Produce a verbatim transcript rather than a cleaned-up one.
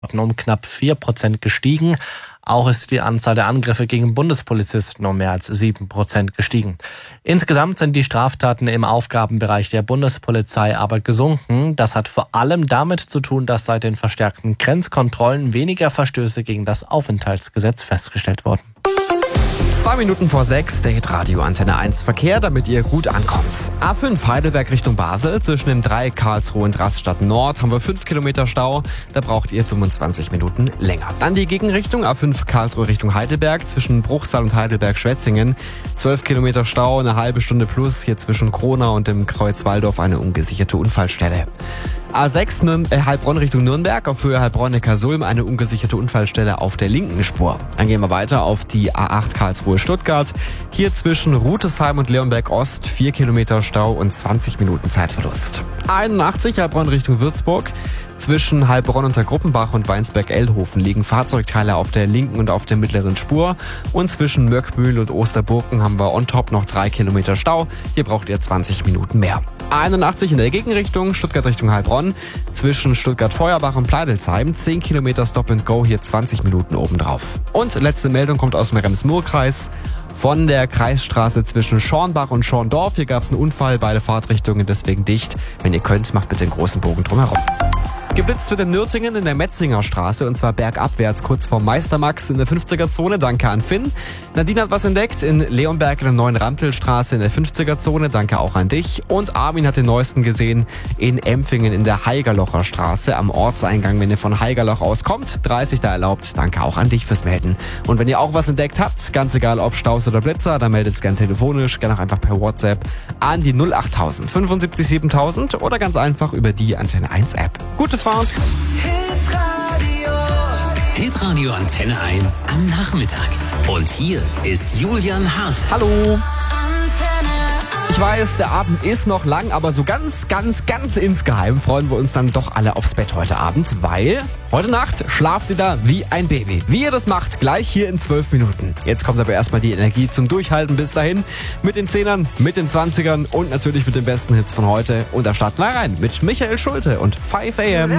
um knapp vier Prozent gestiegen. Auch ist die Anzahl der Angriffe gegen Bundespolizisten um mehr als sieben Prozent gestiegen. Insgesamt sind die Straftaten im Aufgabenbereich der Bundespolizei aber gesunken. Das hat vor allem damit zu tun, dass seit den verstärkten Grenzkontrollen weniger Verstöße gegen das Aufenthaltsgesetz festgestellt wurden. Zwei Minuten vor sechs, der Hitradio Antenne eins Verkehr, damit ihr gut ankommt. A fünf Heidelberg Richtung Basel, zwischen dem Dreieck Karlsruhe und Rastatt Nord haben wir fünf Kilometer Stau, da braucht ihr fünfundzwanzig Minuten länger. Dann die Gegenrichtung, A fünf Karlsruhe Richtung Heidelberg, zwischen Bruchsal und Heidelberg-Schwetzingen, zwölf Kilometer Stau, eine halbe Stunde plus, hier zwischen Kronau und dem Kreuz Walldorf eine ungesicherte Unfallstelle. A sechs Nürn- äh, Heilbronn Richtung Nürnberg, auf Höhe Heilbronn-Neckarsulm eine ungesicherte Unfallstelle auf der linken Spur. Dann gehen wir weiter auf die A acht Karlsruhe-Stuttgart. Hier zwischen Rutesheim und Leonberg-Ost vier Kilometer Stau und zwanzig Minuten Zeitverlust. A einundachtzig Heilbronn Richtung Würzburg. Zwischen Heilbronn unter Gruppenbach und Weinsberg-Eldhofen liegen Fahrzeugteile auf der linken und auf der mittleren Spur. Und zwischen Mörkmühl und Osterburken haben wir on top noch drei Kilometer Stau. Hier braucht ihr zwanzig Minuten mehr. A einundachtzig in der Gegenrichtung, Stuttgart Richtung Heilbronn. Zwischen Stuttgart-Feuerbach und Pleidelsheim zehn Kilometer Stop and Go, hier zwanzig Minuten obendrauf. Und letzte Meldung kommt aus dem Rems-Murr-Kreis. Von der Kreisstraße zwischen Schornbach und Schorndorf. Hier gab es einen Unfall, beide Fahrtrichtungen deswegen dicht. Wenn ihr könnt, macht bitte einen großen Bogen drumherum. Geblitzt wird in Nürtingen in der Metzinger Straße und zwar bergabwärts kurz vor Meistermax in der fünfziger-Zone. Danke an Finn. Nadine hat was entdeckt in Leonberg in der neuen Ramtelstraße in der fünfziger-Zone. Danke auch an dich. Und Armin hat den neuesten gesehen in Empfingen in der Haigerlocher Straße am Ortseingang, wenn ihr von Haigerloch aus kommt. dreißig da erlaubt. Danke auch an dich fürs Melden. Und wenn ihr auch was entdeckt habt, ganz egal ob Staus oder Blitzer, dann meldet es gerne telefonisch, gerne auch einfach per WhatsApp an die null acht null null null fünf sieben sieben null null oder ganz einfach über die Antenne eins App. Gute Fahrt! Hitradio. Hitradio Antenne eins am Nachmittag. Und hier ist Julian Hase. Hallo! Ich weiß, der Abend ist noch lang, aber so ganz, ganz, ganz insgeheim freuen wir uns dann doch alle aufs Bett heute Abend, weil heute Nacht schlaft ihr da wie ein Baby. Wie ihr das macht, gleich hier in zwölf Minuten. Jetzt kommt aber erstmal die Energie zum Durchhalten bis dahin. Mit den Zehnern, mit den Zwanzigern und natürlich mit den besten Hits von heute. Und da starten wir rein mit Michael Schulte und five a m